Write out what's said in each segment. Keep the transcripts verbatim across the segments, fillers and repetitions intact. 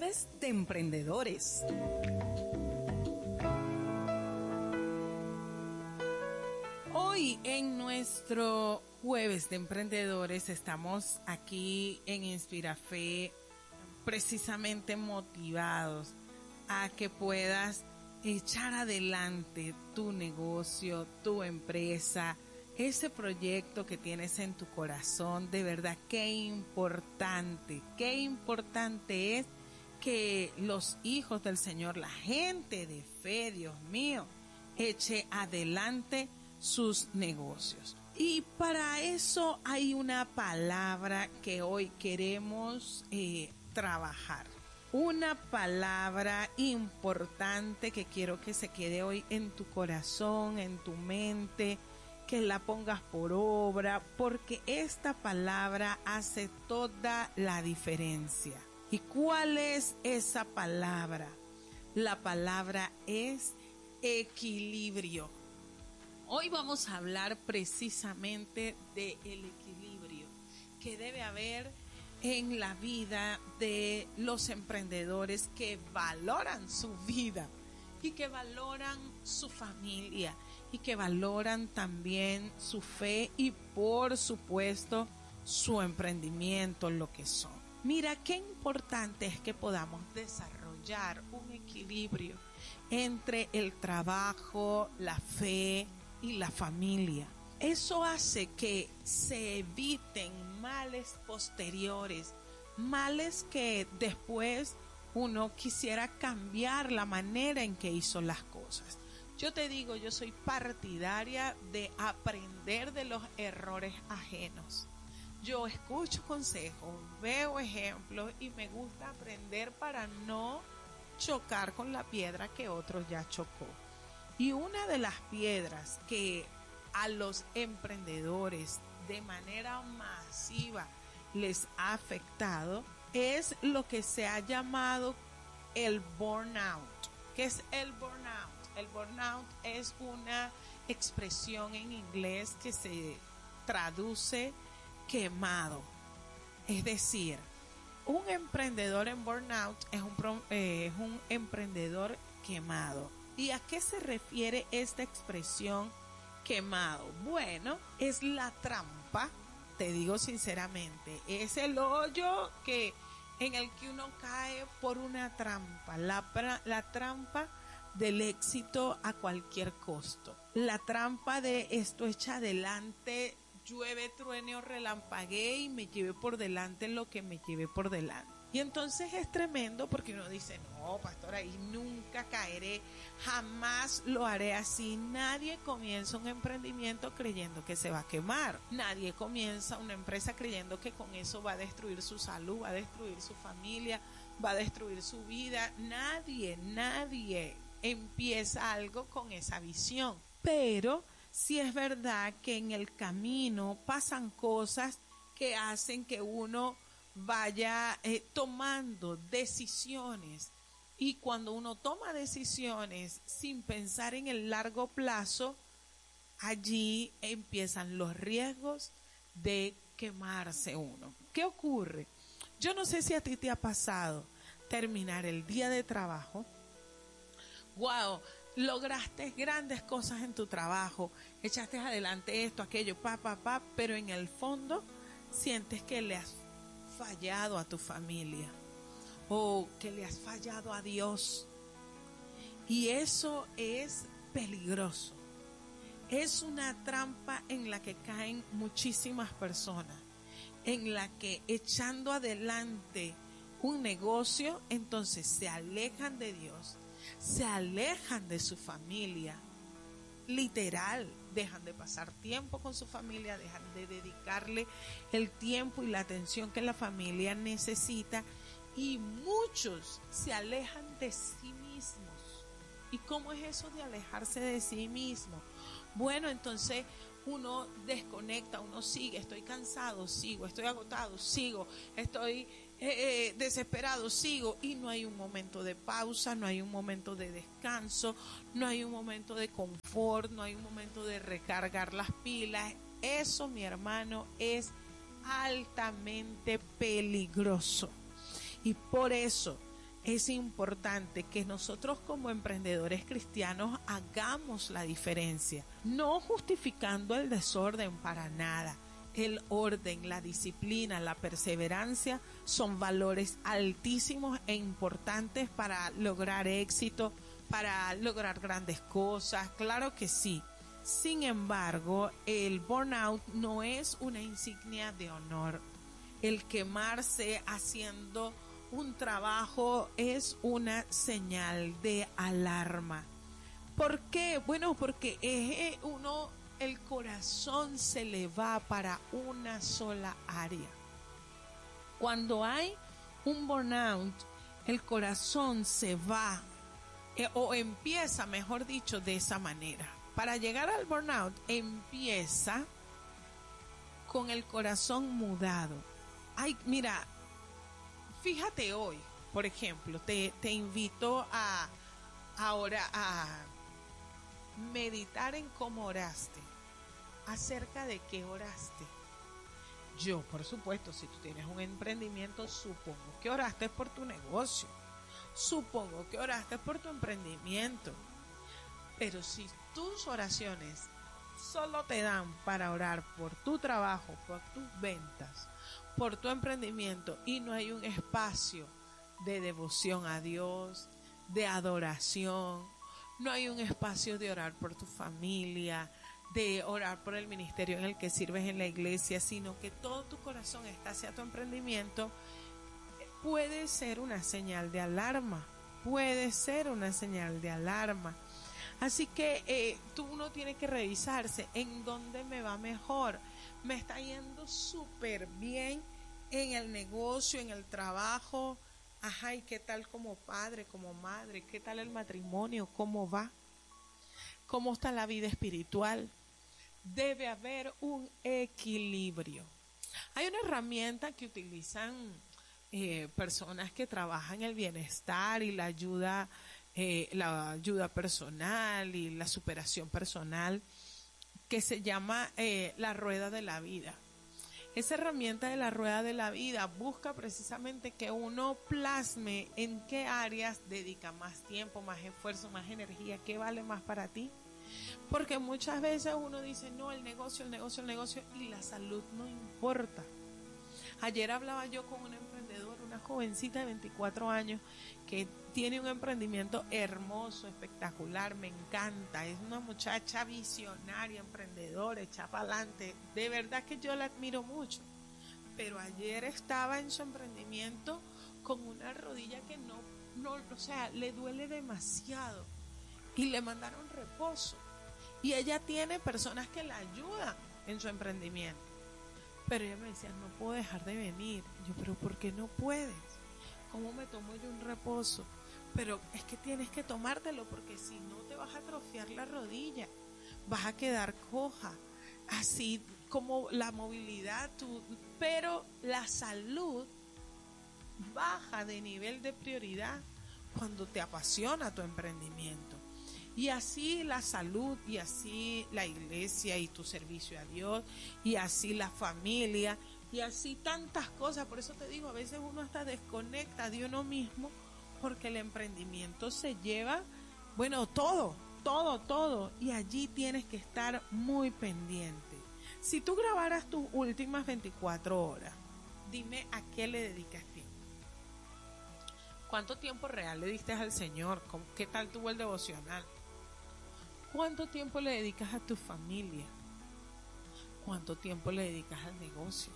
Jueves de Emprendedores. Hoy en nuestro Jueves de Emprendedores estamos aquí en Inspirafe precisamente motivados a que puedas echar adelante tu negocio, tu empresa, ese proyecto que tienes en tu corazón. De verdad, qué importante, qué importante es que los hijos del Señor, la gente de fe, Dios mío, eche adelante sus negocios. Y para eso hay una palabra que hoy queremos eh, trabajar. Una palabra importante que quiero que se quede hoy en tu corazón, en tu mente, que la pongas por obra, porque esta palabra hace toda la diferencia. ¿Y cuál es esa palabra? La palabra es equilibrio. Hoy vamos a hablar precisamente del equilibrio que debe haber en la vida de los emprendedores que valoran su vida y que valoran su familia y que valoran también su fe y por supuesto su emprendimiento, lo que son. Mira qué importante es que podamos desarrollar un equilibrio entre el trabajo, la fe y la familia. Eso hace que se eviten males posteriores, males que después uno quisiera cambiar la manera en que hizo las cosas. Yo te digo, yo soy partidaria de aprender de los errores ajenos. Yo escucho consejos, veo ejemplos y me gusta aprender para no chocar con la piedra que otro ya chocó. Y una de las piedras que a los emprendedores de manera masiva les ha afectado es lo que se ha llamado el burnout. ¿Qué es el burnout? El burnout es una expresión en inglés que se traduce quemado. Es decir, un emprendedor en burnout es un, eh, es un emprendedor quemado. ¿Y a qué se refiere esta expresión quemado? Bueno, es la trampa, te digo sinceramente, es el hoyo que en el que uno cae por una trampa, la, la trampa del éxito a cualquier costo, la trampa de esto echa adelante, llueve, truene o relampaguee y me lleve por delante lo que me lleve por delante. Y entonces es tremendo porque uno dice, no, pastor, ahí nunca caeré, jamás lo haré así. Nadie comienza un emprendimiento creyendo que se va a quemar. Nadie comienza una empresa creyendo que con eso va a destruir su salud, va a destruir su familia, va a destruir su vida. Nadie, nadie empieza algo con esa visión. Pero sí es verdad que en el camino pasan cosas que hacen que uno vaya eh, tomando decisiones, y cuando uno toma decisiones sin pensar en el largo plazo, allí empiezan los riesgos de quemarse uno. ¿Qué ocurre? Yo no sé si a ti te ha pasado terminar el día de trabajo, wow, lograste grandes cosas en tu trabajo, echaste adelante esto, aquello, pa, pa, pa, pero en el fondo sientes que le has fallado a tu familia o que le has fallado a Dios, y eso es peligroso. Es una trampa en la que caen muchísimas personas, en la que echando adelante un negocio, entonces se alejan de Dios, se alejan de su familia, literal, dejan de pasar tiempo con su familia, dejan de dedicarle el tiempo y la atención que la familia necesita, y muchos se alejan de sí mismos. ¿Y cómo es eso de alejarse de sí mismo? Bueno, entonces uno desconecta, uno sigue, estoy cansado, sigo, estoy agotado, sigo, estoy eh, eh, desesperado, sigo, y no hay un momento de pausa, no hay un momento de descanso, no hay un momento de confort, no hay un momento de recargar las pilas. Eso, mi hermano, es altamente peligroso, y por eso es importante que nosotros como emprendedores cristianos hagamos la diferencia, no justificando el desorden para nada. El orden, la disciplina, la perseverancia son valores altísimos e importantes para lograr éxito, para lograr grandes cosas, claro que sí. Sin embargo, el burnout no es una insignia de honor. El quemarse haciendo un trabajo es una señal de alarma. ¿Por qué? Bueno, porque es uno, el corazón se le va para una sola área. Cuando hay un burnout, el corazón se va eh, o empieza, mejor dicho, de esa manera. Para llegar al burnout empieza con el corazón mudado. Ay, mira, fíjate hoy, por ejemplo, te, te invito a ahora a meditar en cómo oraste, acerca de qué oraste. Yo, por supuesto, si tú tienes un emprendimiento, supongo que oraste por tu negocio, supongo que oraste por tu emprendimiento, pero si tus oraciones solo te dan para orar por tu trabajo, por tus ventas, por tu emprendimiento y no hay un espacio de devoción a Dios, de adoración, no hay un espacio de orar por tu familia, de orar por el ministerio en el que sirves en la iglesia, sino que todo tu corazón está hacia tu emprendimiento, puede ser una señal de alarma, puede ser una señal de alarma. Así que eh, tú uno tiene que revisarse en dónde me va mejor. Me está yendo súper bien en el negocio, en el trabajo. Ajá, ¿y qué tal como padre, como madre? ¿Qué tal el matrimonio? ¿Cómo va? ¿Cómo está la vida espiritual? Debe haber un equilibrio. Hay una herramienta que utilizan eh, personas que trabajan el bienestar y la ayuda Eh, la ayuda personal y la superación personal, que se llama eh, la rueda de la vida. Esa herramienta de la rueda de la vida busca precisamente que uno plasme en qué áreas dedica más tiempo, más esfuerzo, más energía, qué vale más para ti. Porque muchas veces uno dice, no, el negocio, el negocio, el negocio, y la salud no importa. Ayer hablaba yo con un emprendedor, una jovencita de veinticuatro años, que tiene un emprendimiento hermoso, espectacular, me encanta. Es una muchacha visionaria, emprendedora, echa para adelante. De verdad que yo la admiro mucho. Pero ayer estaba en su emprendimiento con una rodilla que no, no, o sea, le duele demasiado. Y le mandaron reposo. Y ella tiene personas que la ayudan en su emprendimiento. Pero ella me decía, no puedo dejar de venir. Yo, pero ¿por qué no puedes? ¿Cómo me tomo yo un reposo? Pero es que tienes que tomártelo porque si no te vas a atrofiar la rodilla, vas a quedar coja, así como la movilidad, tu, pero la salud baja de nivel de prioridad cuando te apasiona tu emprendimiento. Y así la salud, y así la iglesia y tu servicio a Dios, y así la familia, y así tantas cosas. Por eso te digo, a veces uno hasta desconecta de uno mismo, porque el emprendimiento se lleva, bueno, todo, todo, todo, y allí tienes que estar muy pendiente. Si tú grabaras tus últimas veinticuatro horas, dime a qué le dedicas tiempo. ¿Cuánto tiempo real le diste al Señor? ¿Qué tal tuvo el devocional? ¿Cuánto tiempo le dedicas a tu familia? ¿Cuánto tiempo le dedicas al negocio?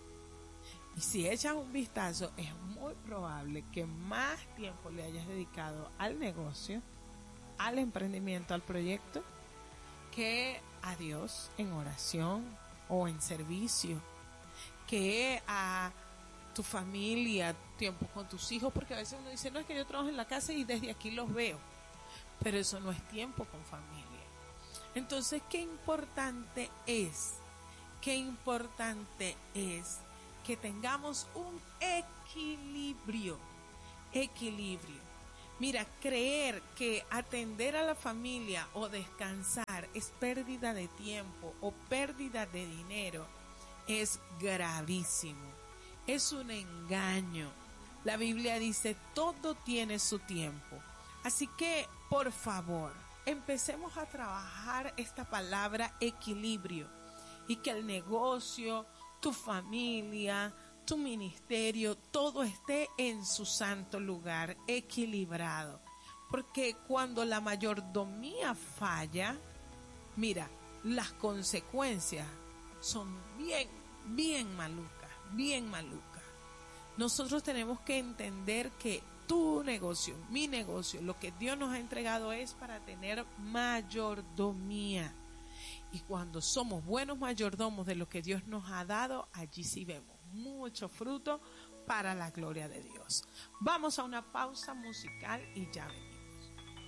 Y si echas un vistazo, es muy probable que más tiempo le hayas dedicado al negocio, al emprendimiento, al proyecto, que a Dios en oración o en servicio, que a tu familia, tiempo con tus hijos, porque a veces uno dice, no, es que yo trabajo en la casa y desde aquí los veo. Pero eso no es tiempo con familia. Entonces, qué importante es, qué importante es que tengamos un equilibrio, equilibrio. Mira, creer que atender a la familia o descansar es pérdida de tiempo o pérdida de dinero es gravísimo, es un engaño. La Biblia dice, todo tiene su tiempo. Así que, por favor, empecemos a trabajar esta palabra equilibrio y que el negocio, tu familia, tu ministerio, todo esté en su santo lugar, equilibrado. Porque cuando la mayordomía falla, mira, las consecuencias son bien, bien malucas, bien malucas. Nosotros tenemos que entender que tu negocio, mi negocio, lo que Dios nos ha entregado es para tener mayordomía. Y cuando somos buenos mayordomos de lo que Dios nos ha dado, allí sí vemos mucho fruto para la gloria de Dios. Vamos a una pausa musical y ya venimos.